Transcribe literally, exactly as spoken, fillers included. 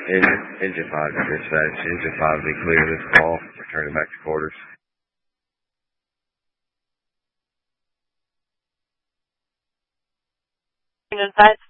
Engine, engine five, dispatch. Engine five, be clear this call. Returning back to quarters. Engine five.